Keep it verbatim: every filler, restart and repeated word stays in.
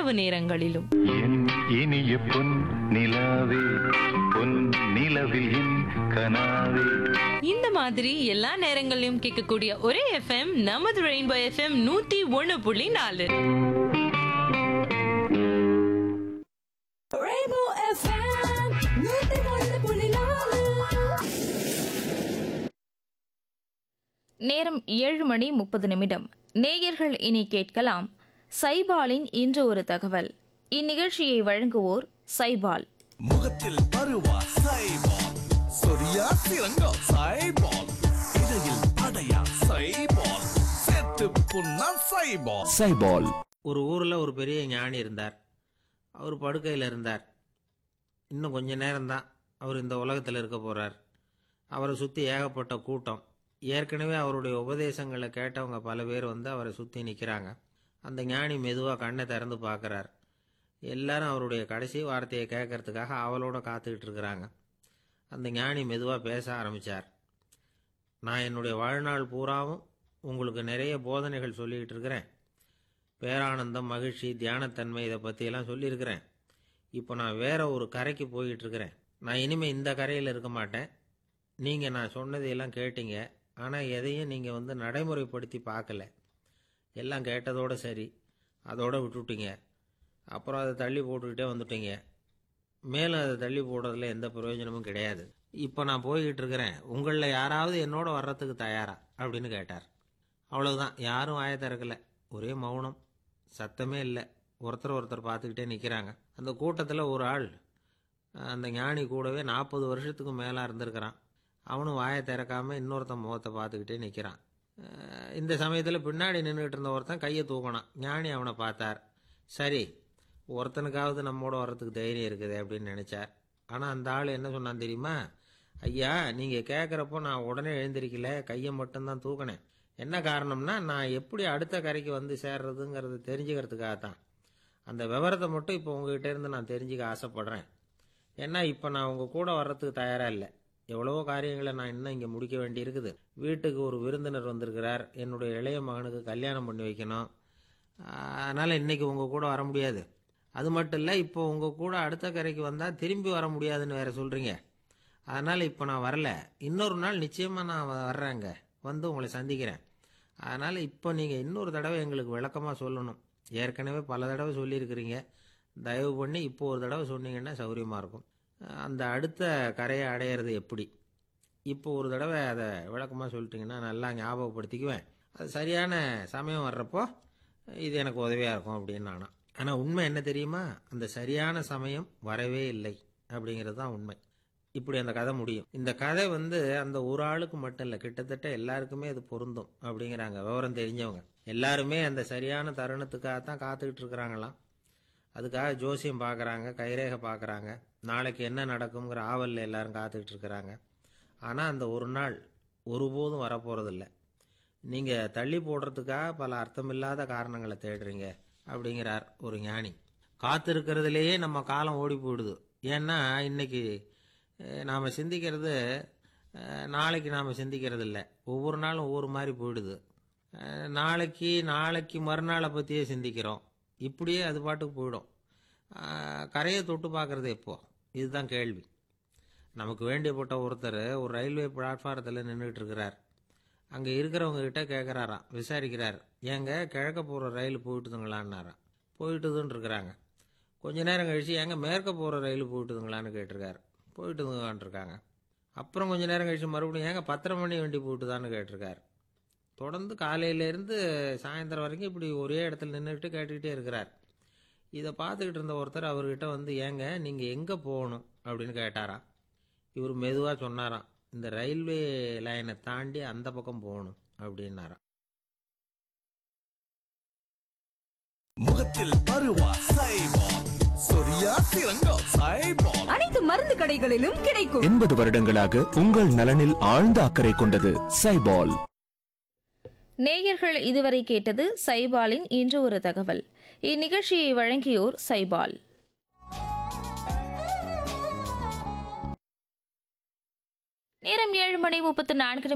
இரவு நேரங்களிலும். என் இனிய பொன் நிலாவே பொன் நிலவில் என் கனாவே. இந்த மாதிரி எல்லா நேரங்களிலும் கேட்கக்கூடிய ஒரே எஃப்எம் நமது ரெயின்போ எஃப்எம் நூத்தி ஒண்ணு புள்ளி நாலு. நேரம் ஏழு மணி முப்பது நிமிடம். நேயர்கள் இனி கேட்கலாம் சைபாலின் இன்று ஒரு தகவல். இந்நிகழ்ச்சியை வழங்குவோர் சைபால். முகத்தில் பருவா சைபால், சொரியா சிறங்கா சைபால், இடையில் அடையா சைபால், சேத்து புண்ணா சைபால். சைபால். ஒரு ஊரில் ஒரு பெரிய ஞானி இருந்தார். அவர் படுக்கையில் இருந்தார். இன்னும் கொஞ்ச நேரம்தான் அவர் இந்த உலகத்தில் இருக்க போகிறார். அவரை சுற்றி ஏகப்பட்ட கூட்டம். ஏற்கனவே அவருடைய உபதேசங்களை கேட்டவங்க பல பேர் வந்து அவரை சுற்றி நிற்கிறாங்க. அந்த ஞானி மெதுவாக கண்ணை திறந்து பார்க்குறார். எல்லாரும் அவருடைய கடைசி வார்த்தையை கேட்கறதுக்காக அவளோட காத்துக்கிட்டு இருக்கிறாங்க. அந்த ஞானி மெதுவாக பேச ஆரம்பித்தார். நான் என்னுடைய வாழ்நாள் பூராவும் உங்களுக்கு நிறைய போதனைகள் சொல்லிக்கிட்டு இருக்கிறேன். பேரானந்தம், மகிழ்ச்சி, தியானத்தன்மை இதை பற்றியெல்லாம் சொல்லியிருக்கிறேன். இப்போ நான் வேற ஒரு கரைக்கு போய்கிட்டு இருக்கிறேன். நான் இனிமேல் இந்த கரையில் இருக்க மாட்டேன். நீங்கள் நான் சொன்னதையெல்லாம் கேட்டீங்க, ஆனால் எதையும் நீங்கள் வந்து நடைமுறைப்படுத்தி பார்க்கல. எல்லாம் கேட்டதோடு சரி, அதோடு விட்டுவிட்டீங்க. அப்புறம் அதை தள்ளி போட்டுக்கிட்டே வந்துட்டீங்க. மேலும் அதை தள்ளி போடுறதுல எந்த பிரயோஜனமும் கிடையாது. இப்போ நான் போய்கிட்டு இருக்கிறேன். உங்களில் யாராவது என்னோட வர்றதுக்கு தயாரா அப்படின்னு கேட்டார். அவ்வளவுதான். யாரும் வாயை திறக்கலை. ஒரே மௌனம், சத்தமே இல்லை. ஒருத்தர் ஒருத்தர் பார்த்துக்கிட்டே நிற்கிறாங்க. அந்த கூட்டத்தில் ஒரு ஆள் அந்த ஞானி கூடவே நாற்பது வருஷத்துக்கு மேலே இருந்திருக்கிறான். அவனும் வாயை திறக்காமல் இன்னொருத்தன் முகத்தை பார்த்துக்கிட்டே நிற்கிறான். இந்த சமயத்தில் பின்னாடி நின்றுக்கிட்டு இருந்த ஒருத்தன் கையை தூக்கினான். ஞானி அவனை பார்த்தார். சரி, ஒருத்தனுக்காவது நம்மோட வர்றதுக்கு தைரியம் இருக்குது அப்படின்னு நினச்சார். ஆனால் அந்த ஆள் என்ன சொன்னான் தெரியுமா? ஐயா, நீங்கள் கேட்குறப்போ நான் உடனே எழுந்திருக்கல, கையை மட்டும்தான் தூக்கினேன். என்ன காரணம்னா, நான் எப்படி அடுத்த கரைக்கு வந்து சேர்றதுங்கிறது தெரிஞ்சுக்கிறதுக்காகத்தான். அந்த விவரத்தை மட்டும் இப்போ உங்ககிட்ட இருந்து நான் தெரிஞ்சுக்க ஆசைப்படுறேன். ஏன்னா இப்போ நான் உங்கள் கூட வர்றதுக்கு தயாராக இல்லை. எவ்வளவோ காரியங்களை நான் இன்னும் இங்கே முடிக்க வேண்டி இருக்குது. வீட்டுக்கு ஒரு விருந்தினர் வந்திருக்கிறார். என்னுடைய இளைய மகனுக்கு கல்யாணம் பண்ணி வைக்கணும். அதனால் இன்றைக்கி உங்கள் கூட வர முடியாது. அது மட்டும் இல்லை, இப்போ உங்கள் கூட அடுத்த கரைக்கு வந்தால் திரும்பி வர முடியாதுன்னு வேறு சொல்கிறீங்க. அதனால் இப்போ நான் வரல. இன்னொரு நாள் நிச்சயமாக நான் வர்றேங்க, வந்து உங்களை சந்திக்கிறேன். அதனால் இப்போ நீங்கள் இன்னொரு தடவை எங்களுக்கு விளக்கமாக சொல்லணும். ஏற்கனவே பல தடவை சொல்லியிருக்கிறீங்க. தயவு பண்ணி இப்போ ஒரு தடவை சொன்னீங்கன்னா சௌகரியமாக இருக்கும். அந்த அடுத்த கரையை அடையிறது எப்படி, இப்போ ஒரு தடவை அதை விளக்கமாக சொல்லிட்டிங்கன்னா நல்லா ஞாபகப்படுத்திக்குவேன். அது சரியான சமயம் வர்றப்போ இது எனக்கு உதவியாக இருக்கும் அப்படின்னு நானா. ஆனால் உண்மை என்ன தெரியுமா? அந்த சரியான சமயம் வரவே இல்லை அப்படிங்கிறது தான் உண்மை. இப்படி அந்த கதை முடியும். இந்த கதை வந்து அந்த ஒரு ஆளுக்கு மட்டும் இல்லை, கிட்டத்தட்ட எல்லாருக்குமே அது பொருந்தும் அப்படிங்கிறாங்க விவரம் தெரிஞ்சவங்க. எல்லாருமே அந்த சரியான தருணத்துக்காகத்தான் காத்துக்கிட்டு இருக்கிறாங்களாம். அதுக்காக ஜோசியம் பார்க்குறாங்க, கைரேகை பார்க்குறாங்க, நாளைக்கு என்ன நடக்குங்கிற ஆவலில் எல்லாரும் காத்துக்கிட்டு இருக்கிறாங்க. ஆனால் அந்த ஒரு நாள் ஒருபோதும் வரப்போகிறதில்ல. நீங்கள் தள்ளி போடுறதுக்காக பல அர்த்தமில்லாத காரணங்களை தேடுறீங்க அப்படிங்கிறார் ஒரு ஞானி. காத்திருக்கிறதுலேயே நம்ம காலம் ஓடி போயிடுது. ஏன்னா இன்னைக்கு நாம் சிந்திக்கிறது நாளைக்கு நாம் சிந்திக்கிறது இல்லை. ஒவ்வொரு நாளும் ஒவ்வொரு மாதிரி போயிடுது. நாளைக்கு நாளைக்கு மறுநாளை பற்றியே சிந்திக்கிறோம். இப்படியே அது பாட்டுக்கு போயிடும். கரையை தொட்டு பார்க்குறது எப்போ, இதுதான் கேள்வி. நமக்கு வேண்டியப்பட்ட ஒருத்தர் ஒரு ரயில்வே பிளாட்ஃபாரத்தில் நின்றுட்டு இருக்கிறார். அங்கே இருக்கிறவங்க கிட்ட கேட்குறாராம், விசாரிக்கிறார். ஏங்க கிழக்க போகிற ரயில் போயிட்டுதுங்களான்னாராம். போயிட்டுதுன்னு இருக்கிறாங்க. கொஞ்ச நேரம் கழிச்சு, ஏங்க மேற்க போகிற ரயில் போயிட்டுதுங்களான்னு கேட்டிருக்காரு. போயிட்டுதுங்களான் இருக்காங்க. அப்புறம் கொஞ்ச நேரம் கழிச்சு மறுபடியும், ஏங்க பத்தரை மணி வண்டி போயிட்டுதான்னு கேட்டிருக்காரு. தொடர்ந்து காலையிலேருந்து சாயந்தரம் வரைக்கும் இப்படி ஒரே இடத்துல நின்றுட்டு கேட்டுக்கிட்டே இருக்கிறார். இதை பார்த்துக்கிட்டு இருந்த ஒருத்தர் அவர்கிட்ட வந்து, ஏங்க நீங்கள் எங்கே போகணும் அப்படின்னு கேட்டாராம். இவர் மெதுவாக சொன்னாராம், இந்த ரயில்வே லைனை தாண்டி அந்த பக்கம் போகணும் அப்படின்னாராம். முகத்தில் பருவா சைபால், சொரியா சிறங்கா சைபால். அனைத்து மருந்து கடைகளிலும் கிடைக்கும். எண்பது வருடங்களாக உங்கள் நலனில் ஆழ்ந்த அக்கறை கொண்டது சைபால். நேயர்கள் இதுவரை கேட்டது சைபாலின் இன்று ஒரு தகவல். இந்நிகழ்ச்சியை வழங்கியோர் சைபால். நேரம் ஏழு மணி முப்பத்து நான்கு